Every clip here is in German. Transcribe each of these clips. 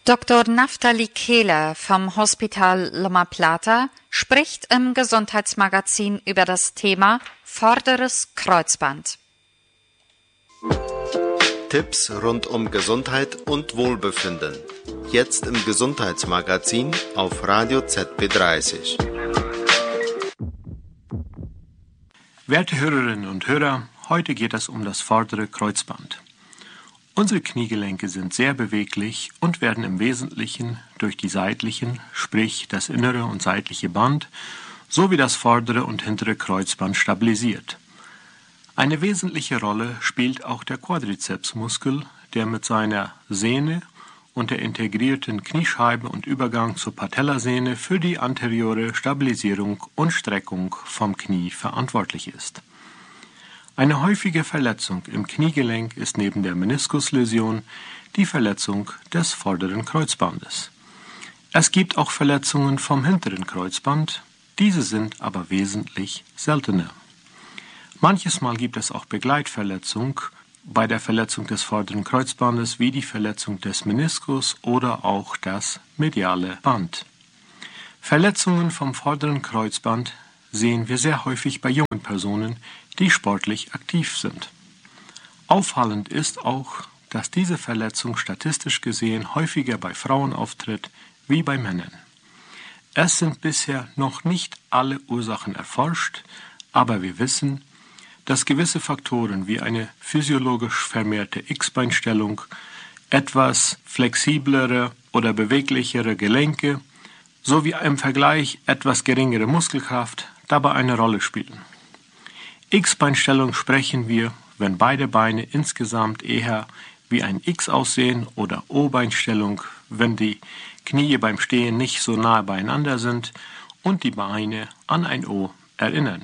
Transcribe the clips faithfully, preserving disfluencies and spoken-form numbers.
Doktor Naftali Kehler vom Hospital Loma Plata spricht im Gesundheitsmagazin über das Thema vorderes Kreuzband. Tipps rund um Gesundheit und Wohlbefinden. Jetzt im Gesundheitsmagazin auf Radio Z B dreißig. Werte Hörerinnen und Hörer, heute geht es um das vordere Kreuzband. Unsere Kniegelenke sind sehr beweglich und werden im Wesentlichen durch die seitlichen, sprich das innere und seitliche Band, sowie das vordere und hintere Kreuzband stabilisiert. Eine wesentliche Rolle spielt auch der Quadrizepsmuskel, der mit seiner Sehne und der integrierten Kniescheibe und Übergang zur Patellasehne für die anteriore Stabilisierung und Streckung vom Knie verantwortlich ist. Eine häufige Verletzung im Kniegelenk ist neben der Meniskusläsion die Verletzung des vorderen Kreuzbandes. Es gibt auch Verletzungen vom hinteren Kreuzband, diese sind aber wesentlich seltener. Manches Mal gibt es auch Begleitverletzung bei der Verletzung des vorderen Kreuzbandes, wie die Verletzung des Meniskus oder auch das mediale Band. Verletzungen vom vorderen Kreuzband sehen wir sehr häufig bei jungen Personen, die sportlich aktiv sind. Auffallend ist auch, dass diese Verletzung statistisch gesehen häufiger bei Frauen auftritt wie bei Männern. Es sind bisher noch nicht alle Ursachen erforscht, aber wir wissen, dass gewisse Faktoren wie eine physiologisch vermehrte X-Beinstellung, etwas flexiblere oder beweglichere Gelenke sowie im Vergleich etwas geringere Muskelkraft dabei eine Rolle spielen. X-Beinstellung sprechen wir, wenn beide Beine insgesamt eher wie ein X aussehen, oder O-Beinstellung, wenn die Knie beim Stehen nicht so nahe beieinander sind und die Beine an ein O erinnern.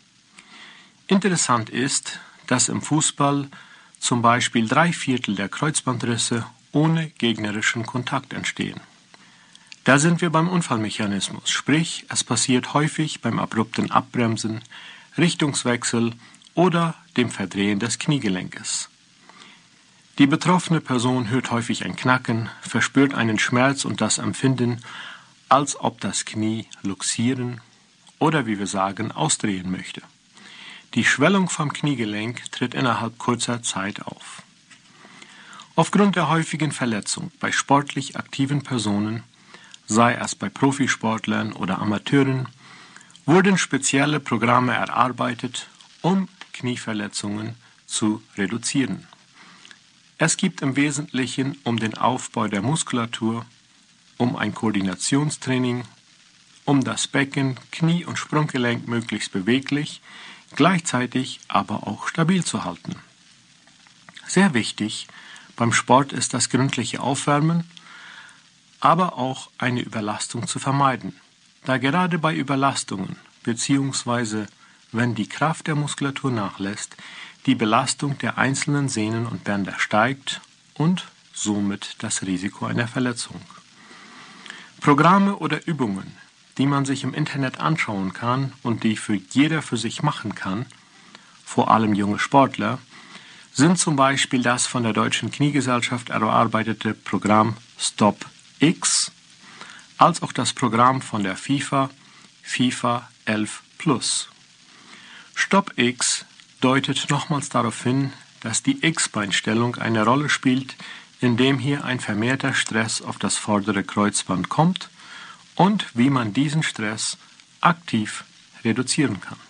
Interessant ist, dass im Fußball zum Beispiel drei Viertel der Kreuzbandrisse ohne gegnerischen Kontakt entstehen. Da sind wir beim Unfallmechanismus, sprich es passiert häufig beim abrupten Abbremsen, Richtungswechsel oder dem Verdrehen des Kniegelenkes. Die betroffene Person hört häufig ein Knacken, verspürt einen Schmerz und das Empfinden, als ob das Knie luxieren oder, wie wir sagen, ausdrehen möchte. Die Schwellung vom Kniegelenk tritt innerhalb kurzer Zeit auf. Aufgrund der häufigen Verletzung bei sportlich aktiven Personen, sei es bei Profisportlern oder Amateuren, wurden spezielle Programme erarbeitet, um Knieverletzungen zu reduzieren. Es geht im Wesentlichen um den Aufbau der Muskulatur, um ein Koordinationstraining, um das Becken, Knie- und Sprunggelenk möglichst beweglich, gleichzeitig aber auch stabil zu halten. Sehr wichtig beim Sport ist das gründliche Aufwärmen, aber auch eine Überlastung zu vermeiden, da gerade bei Überlastungen bzw. wenn die Kraft der Muskulatur nachlässt, die Belastung der einzelnen Sehnen und Bänder steigt und somit das Risiko einer Verletzung. Programme oder Übungen, die man sich im Internet anschauen kann und die für jeder für sich machen kann, vor allem junge Sportler, sind zum Beispiel das von der Deutschen Kniegesellschaft erarbeitete Programm Stop X, als auch das Programm von der FIFA, FIFA elf plus. Stop X deutet nochmals darauf hin, dass die X-Beinstellung eine Rolle spielt, indem hier ein vermehrter Stress auf das vordere Kreuzband kommt und wie man diesen Stress aktiv reduzieren kann.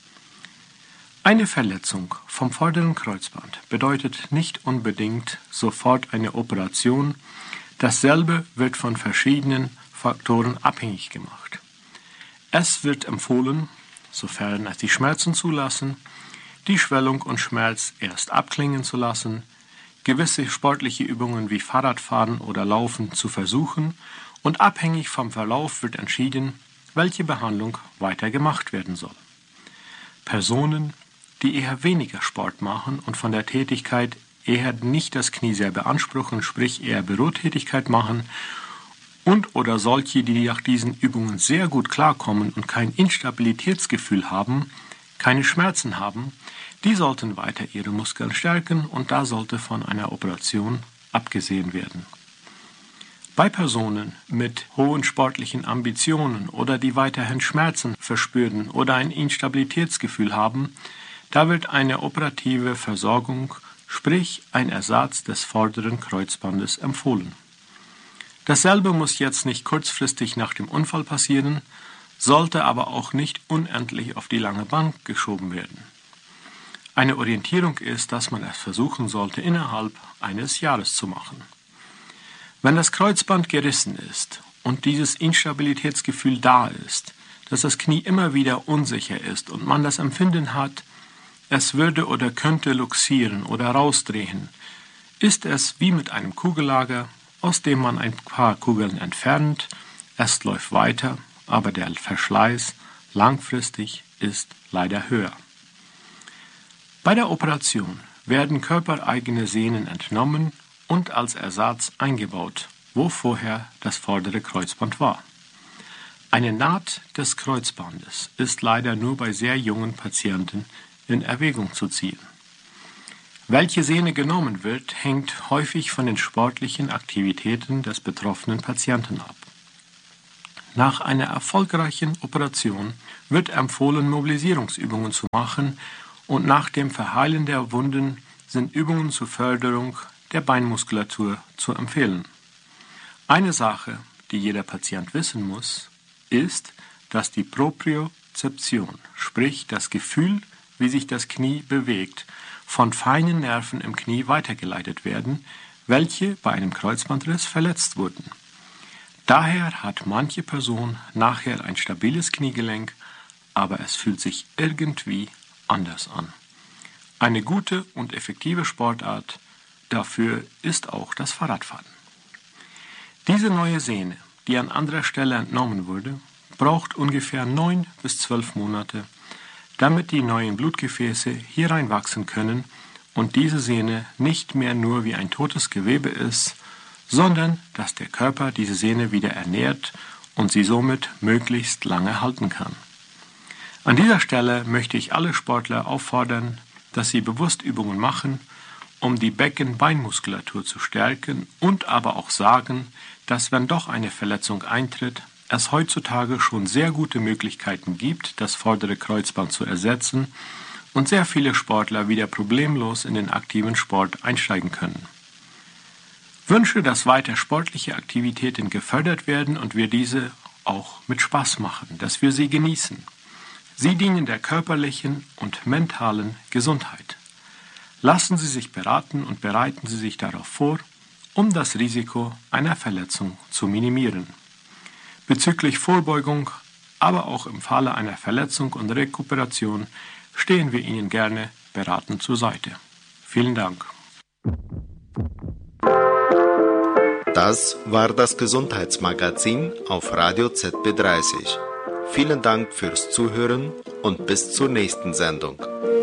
Eine Verletzung vom vorderen Kreuzband bedeutet nicht unbedingt sofort eine Operation. Dasselbe wird von verschiedenen Faktoren abhängig gemacht. Es wird empfohlen, sofern es die Schmerzen zulassen, die Schwellung und Schmerz erst abklingen zu lassen, gewisse sportliche Übungen wie Fahrradfahren oder Laufen zu versuchen und abhängig vom Verlauf wird entschieden, welche Behandlung weiter gemacht werden soll. Personen, die eher weniger Sport machen und von der Tätigkeit eher nicht das Knie sehr beanspruchen, sprich eher Bürotätigkeit machen, und oder solche, die nach diesen Übungen sehr gut klarkommen und kein Instabilitätsgefühl haben, keine Schmerzen haben, die sollten weiter ihre Muskeln stärken und da sollte von einer Operation abgesehen werden. Bei Personen mit hohen sportlichen Ambitionen oder die weiterhin Schmerzen verspüren oder ein Instabilitätsgefühl haben, da wird eine operative Versorgung, sprich ein Ersatz des vorderen Kreuzbandes empfohlen. Dasselbe muss jetzt nicht kurzfristig nach dem Unfall passieren, sollte aber auch nicht unendlich auf die lange Bank geschoben werden. Eine Orientierung ist, dass man es versuchen sollte, innerhalb eines Jahres zu machen. Wenn das Kreuzband gerissen ist und dieses Instabilitätsgefühl da ist, dass das Knie immer wieder unsicher ist und man das Empfinden hat, es würde oder könnte luxieren oder rausdrehen, ist es wie mit einem Kugellager, aus dem man ein paar Kugeln entfernt, es läuft weiter, aber der Verschleiß langfristig ist leider höher. Bei der Operation werden körpereigene Sehnen entnommen und als Ersatz eingebaut, wo vorher das vordere Kreuzband war. Eine Naht des Kreuzbandes ist leider nur bei sehr jungen Patienten in Erwägung zu ziehen. Welche Sehne genommen wird, hängt häufig von den sportlichen Aktivitäten des betroffenen Patienten ab. Nach einer erfolgreichen Operation wird empfohlen, Mobilisierungsübungen zu machen, und nach dem Verheilen der Wunden sind Übungen zur Förderung der Beinmuskulatur zu empfehlen. Eine Sache, die jeder Patient wissen muss, ist, dass die Propriozeption, sprich das Gefühl, wie sich das Knie bewegt, von feinen Nerven im Knie weitergeleitet werden, welche bei einem Kreuzbandriss verletzt wurden. Daher hat manche Person nachher ein stabiles Kniegelenk, aber es fühlt sich irgendwie anders an. Eine gute und effektive Sportart dafür ist auch das Fahrradfahren. Diese neue Sehne, die an anderer Stelle entnommen wurde, braucht ungefähr neun bis zwölf Monate, damit die neuen Blutgefäße hier reinwachsen können und diese Sehne nicht mehr nur wie ein totes Gewebe ist, sondern dass der Körper diese Sehne wieder ernährt und sie somit möglichst lange halten kann. An dieser Stelle möchte ich alle Sportler auffordern, dass sie bewusst Übungen machen, um die Becken-Beinmuskulatur zu stärken und aber auch sagen, dass wenn doch eine Verletzung eintritt, es heutzutage schon sehr gute Möglichkeiten gibt, das vordere Kreuzband zu ersetzen und sehr viele Sportler wieder problemlos in den aktiven Sport einsteigen können. Wünsche, dass weiter sportliche Aktivitäten gefördert werden und wir diese auch mit Spaß machen, dass wir sie genießen. Sie dienen der körperlichen und mentalen Gesundheit. Lassen Sie sich beraten und bereiten Sie sich darauf vor, um das Risiko einer Verletzung zu minimieren. Bezüglich Vorbeugung, aber auch im Falle einer Verletzung und Rekuperation stehen wir Ihnen gerne beratend zur Seite. Vielen Dank. Das war das Gesundheitsmagazin auf Radio Z B dreißig. Vielen Dank fürs Zuhören und bis zur nächsten Sendung.